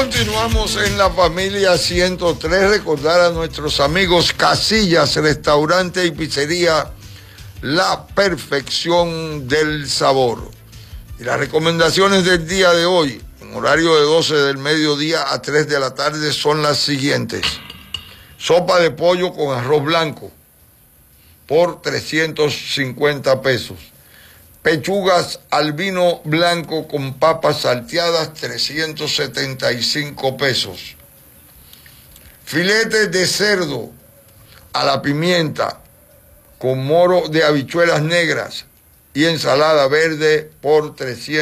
continuamos en la familia 103. Recordar a nuestros amigos Casillas, restaurante y pizzería, la perfección del sabor. Y las recomendaciones del día de hoy, en horario de 12 del mediodía a 3 de la tarde, son las siguientes. Sopa de pollo con arroz blanco por 350 pesos. Pechugas al vino blanco con papas salteadas, 375 pesos. Filetes de cerdo a la pimienta con moro de habichuelas negras y ensalada verde por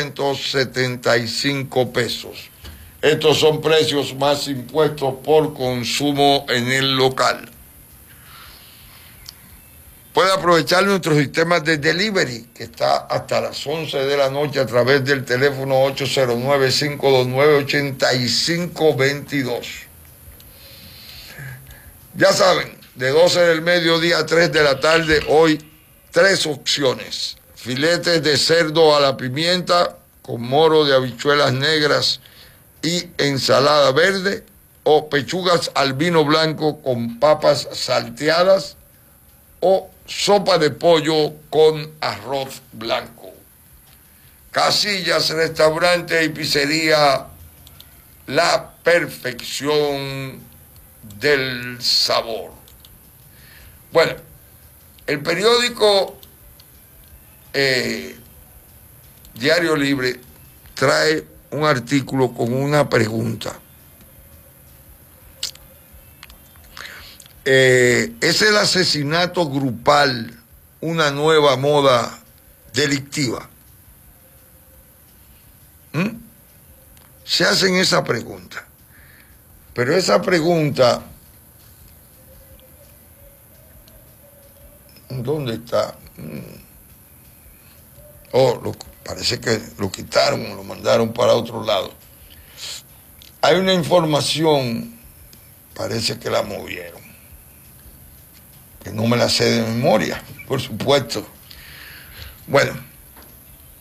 375 pesos. Estos son precios más impuestos por consumo en el local. Puede aprovechar nuestros sistemas de delivery, que está hasta las 11 de la noche a través del teléfono 809-529-8522. Ya saben, de 12 del mediodía a 3 de la tarde, hoy 3 opciones. Filetes de cerdo a la pimienta con moro de habichuelas negras y ensalada verde, o pechugas al vino blanco con papas salteadas, o sopa de pollo con arroz blanco. Casillas, restaurante y pizzería, la perfección del sabor. Bueno, el periódico Diario Libre trae un artículo con una pregunta. ¿Es el asesinato grupal una nueva moda delictiva? Se hacen esa pregunta. Pero esa pregunta, ¿dónde está? Parece que lo quitaron, lo mandaron para otro lado. Hay una información, parece que la movieron, que no me la sé de memoria, por supuesto. Bueno,